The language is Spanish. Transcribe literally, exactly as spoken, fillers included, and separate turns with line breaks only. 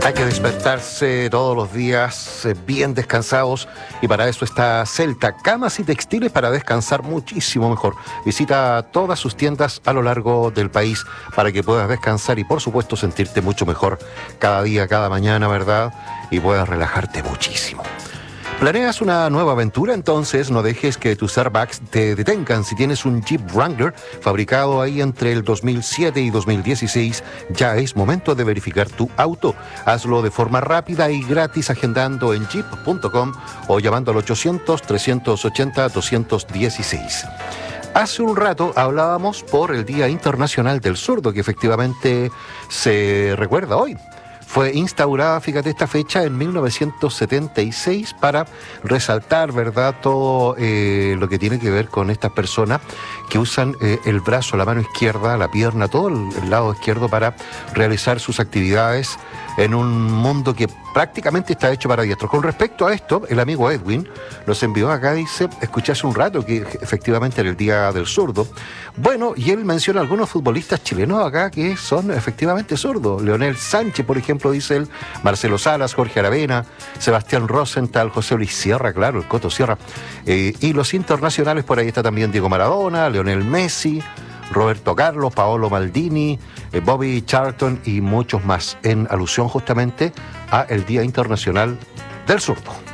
Hay que despertarse todos los días eh, bien descansados y para eso está Celta, camas y textiles para descansar muchísimo mejor. Visita todas sus tiendas a lo largo del país para que puedas descansar y por supuesto sentirte mucho mejor cada día, cada mañana, ¿verdad? Y puedas relajarte muchísimo. ¿Planeas una nueva aventura? Entonces no dejes que tus airbags te detengan. Si tienes un Jeep Wrangler fabricado ahí entre el dos mil siete y dos mil dieciséis, ya es momento de verificar tu auto. Hazlo de forma rápida y gratis agendando en jeep punto com o llamando al ochocientos, trescientos ochenta, doscientos dieciséis. Hace un rato hablábamos por el Día Internacional del Sordo, que efectivamente se recuerda hoy. Fue instaurada, fíjate, esta fecha en mil novecientos setenta y seis para resaltar, ¿verdad?, todo eh, lo que tiene que ver con estas personas que usan eh, el brazo, la mano izquierda, la pierna, todo el, el lado izquierdo para realizar sus actividades en un mundo que prácticamente está hecho para diestros. Con respecto a esto, el amigo Edwin nos envió acá, dice, escuché hace un rato que efectivamente era el Día del Sordo. Bueno, y él menciona algunos futbolistas chilenos acá que son efectivamente sordos. Leonel Sánchez, por ejemplo, dice él, Marcelo Salas, Jorge Aravena, Sebastián Rosenthal, José Luis Sierra, claro, el Coto Sierra. Eh, y los internacionales, por ahí está también Diego Maradona, Lionel Messi, Roberto Carlos, Paolo Maldini, eh, Bobby Charlton y muchos más, en alusión justamente a el Día Internacional del Sordo.